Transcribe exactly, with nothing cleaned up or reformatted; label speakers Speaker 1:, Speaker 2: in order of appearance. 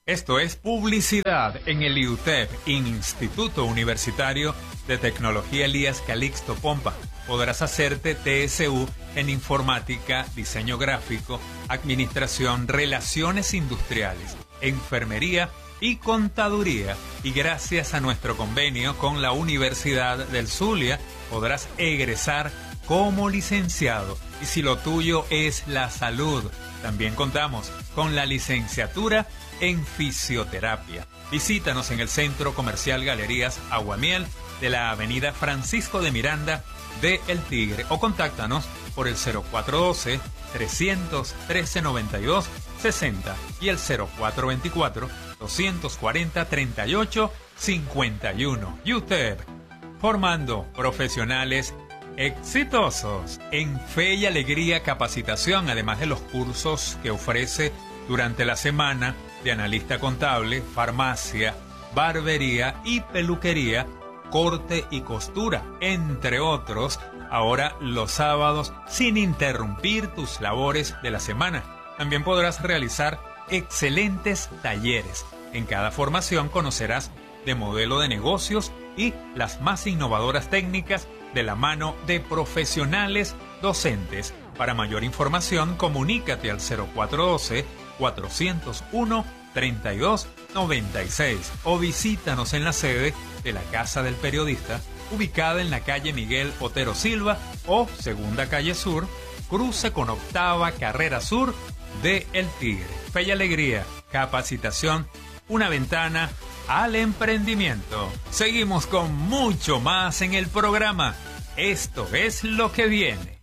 Speaker 1: Esto es publicidad en el I U T E P, Instituto Universitario de Tecnología Elías Calixto Pompa. Podrás hacerte T S U en informática, diseño gráfico, administración, relaciones industriales, enfermería y contaduría. Y gracias a nuestro convenio con la Universidad del Zulia, podrás egresar como licenciado. Y si lo tuyo es la salud, también contamos con la licenciatura en fisioterapia. Visítanos en el Centro Comercial Galerías Aguamiel de la Avenida Francisco de Miranda de El Tigre o contáctanos por el cero cuatro uno dos, tres uno tres, nueve dos seis cero y el cero cuatro dos cuatro, dos cuatro cero, tres ocho cinco uno. I U T E P, formando profesionales exitosos en Fe y Alegría Capacitación, además de los cursos que ofrece durante la semana de analista contable, farmacia, barbería y peluquería, corte y costura, entre otros, ahora los sábados sin interrumpir tus labores de la semana. También podrás realizar excelentes talleres. En cada formación conocerás de modelo de negocios y las más innovadoras técnicas de la mano de profesionales docentes. Para mayor información, comunícate al cero cuatro uno dos, cuatro cero uno, tres dos nueve seis o visítanos en la sede de la Casa del Periodista, ubicada en la calle Miguel Otero Silva o Segunda Calle Sur, cruce con Octava Carrera Sur de El Tigre. Fe y Alegría, capacitación, una ventana al emprendimiento. Seguimos con mucho más en el programa. Esto es lo que viene.